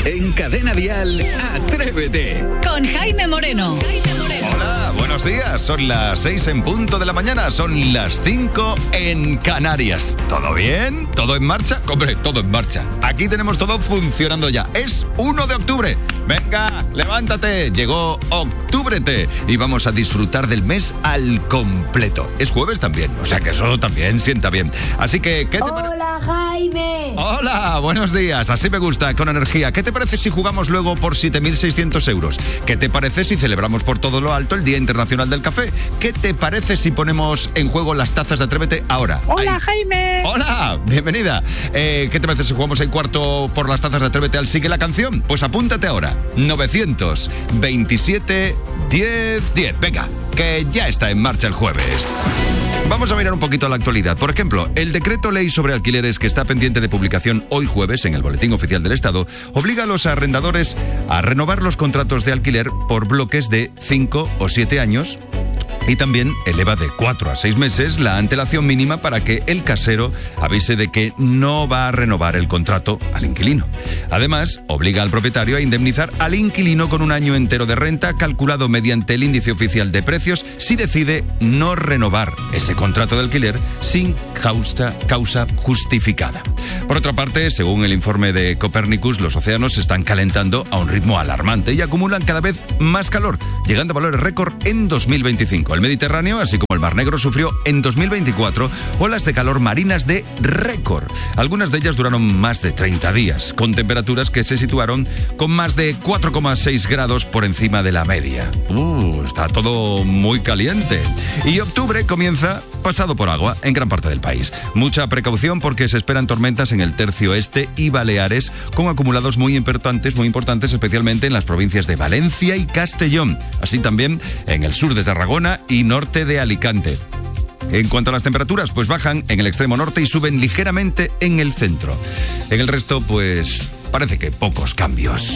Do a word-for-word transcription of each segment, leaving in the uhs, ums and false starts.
En Cadena Dial, Atrévete. Con Jaime Moreno. Jaime Moreno. Hola, buenos días. Son las seis en punto de la mañana. Son las cinco en Canarias. ¿Todo bien? ¿Todo en marcha? Hombre, todo en marcha. Aquí tenemos todo funcionando ya. Es uno de octubre. Venga, levántate. Llegó Octúbrete y vamos a disfrutar del mes al completo. Es jueves también, o sea que eso también sienta bien. Así que, ¿qué te parece? Hola, Jaime. Hola, buenos días. Así me gusta, con energía. ¿Qué te parece si jugamos luego por siete mil seiscientos euros? ¿Qué te parece si celebramos por todo lo alto el Día Internacional del Café? ¿Qué te parece si ponemos en juego las tazas de Atrévete ahora? Hola, Ahí. Jaime. Hola, bienvenida. Eh, ¿Qué te parece si jugamos el cuarto por las tazas de Atrévete al Sigue la Canción? Pues apúntate ahora. novecientos veintisiete diez diez. Venga, que ya está en marcha el jueves. Vamos a mirar un poquito la actualidad. Por ejemplo, el decreto ley sobre alquileres que está pendiente de publicación hoy jueves en el Boletín Oficial del Estado obliga a los arrendadores a renovar los contratos de alquiler por bloques de cinco o siete años. Y también eleva de cuatro a seis meses la antelación mínima para que el casero avise de que no va a renovar el contrato al inquilino. Además, obliga al propietario a indemnizar al inquilino con un año entero de renta calculado mediante el índice oficial de precios si decide no renovar ese contrato de alquiler sin causa, causa justificada. Por otra parte, según el informe de Copernicus, los océanos se están calentando a un ritmo alarmante y acumulan cada vez más calor, llegando a valores récord en dos mil veinticinco. El Mediterráneo, así como el Mar Negro, sufrió en dos mil veinticuatro olas de calor marinas de récord. Algunas de ellas duraron más de treinta días, con temperaturas que se situaron con más de cuatro coma seis grados por encima de la media. Uh, está todo muy caliente. Y octubre comienza pasado por agua en gran parte del país. Mucha precaución porque se esperan tormentas en el tercio este y Baleares, con acumulados muy importantes, muy importantes, especialmente en las provincias de Valencia y Castellón, así también en el sur de Tarragona y norte de Alicante. En cuanto a las temperaturas, pues bajan en el extremo norte y suben ligeramente en el centro. En el resto, pues parece que pocos cambios.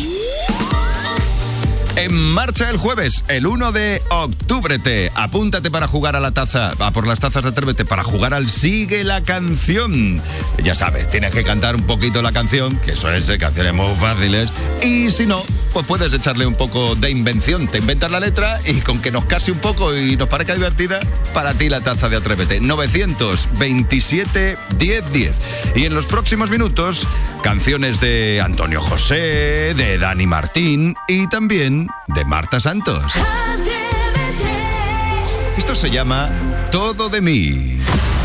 En marcha el jueves, el uno de octubre. Apúntate para jugar a la taza, a por las tazas de Atrévete, para jugar al Sigue la Canción. Ya sabes, tienes que cantar un poquito la canción, que eso es, eh, canciones muy fáciles. Y si no, pues puedes echarle un poco de invención. Te inventas la letra y con que nos case un poco y nos parezca divertida, para ti la taza de Atrévete. novecientos veintisiete diez diez. Y en los próximos minutos, canciones de Antonio José, de Dani Martín y también de Marta Santos. Esto se llama Todo de mí.